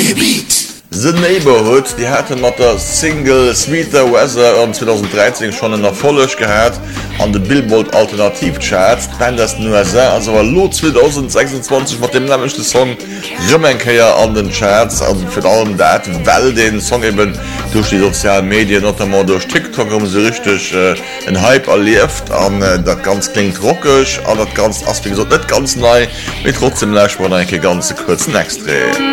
The Neighborhood, die hatten mat der Single Sweeter Weather an 2013 schon en Erfolleg gehabt an de Billboard Alternativcharts. Band das nur also war lo 2026 mat dem nämlichchte Song Rëmmenkeier an den Charts, also für allem dat, weil den Song eben durch die sozialen Medien notamment durch TikTok so richtig en Hype erlieft an dat ganz klingt rockig, an dat ganz as wie gesagt net ganz neu, mit trotzdem leicht man enke ganze kurzen Extre.